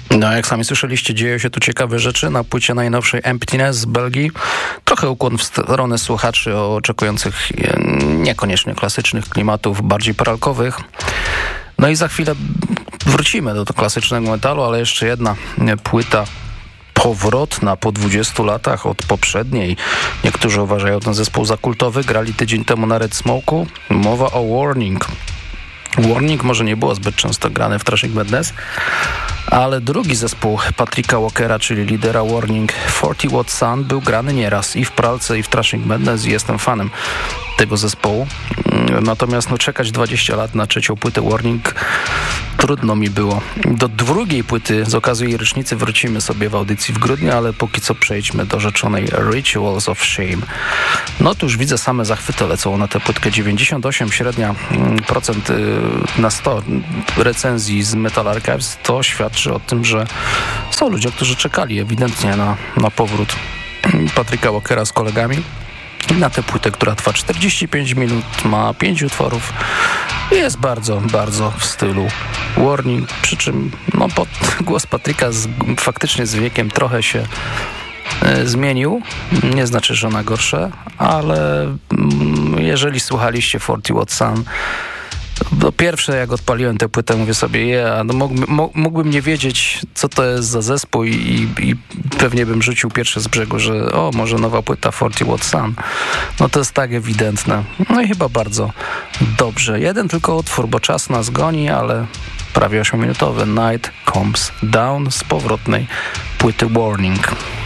No, jak sami słyszeliście, dzieją się tu ciekawe rzeczy na płycie najnowszej Emptiness z Belgii. Trochę ukłon w stronę słuchaczy oczekujących niekoniecznie klasycznych klimatów, bardziej pralkowych. No i za chwilę wrócimy do klasycznego metalu, ale jeszcze jedna płyta powrotna po 20 latach od poprzedniej. Niektórzy uważają ten zespół za kultowy. Grali tydzień temu na Red Smoke'u. Mowa o Warning. Warning może nie było zbyt często grany w Thrashing Madness, ale drugi zespół Patricka Walkera, czyli lidera Warning, 40 Watt Sun, był grany nieraz i w pralce, i w Thrashing Madness i jestem fanem tego zespołu. Natomiast czekać 20 lat na trzecią płytę Warning trudno mi było. Do drugiej płyty z okazji jej rocznicy wrócimy sobie w audycji w grudniu, ale póki co przejdźmy do rzeczonej Rituals of Shame. No tu już widzę, same zachwyty lecą na tę płytkę. 98 średnia procent na 100 recenzji z Metal Archives. To świadczy o tym, że są ludzie, którzy czekali ewidentnie na powrót Patricka Walkera z kolegami. I na tę płytę, która trwa 45 minut, ma 5 utworów i jest bardzo, bardzo w stylu Warning, przy czym głos Patryka faktycznie z wiekiem trochę się zmienił. Nie znaczy, że na gorsze, ale jeżeli słuchaliście 40 Watt Sun, to pierwsze jak odpaliłem tę płytę, mówię sobie, mógłbym nie wiedzieć, co to jest za zespół i pewnie bym rzucił pierwsze z brzegu, że może nowa płyta 40 Watt Sun. No to jest tak ewidentne. No i chyba bardzo dobrze. Jeden tylko utwór, bo czas nas goni, ale prawie 8-minutowy Night Comes Down z powrotnej płyty Warning.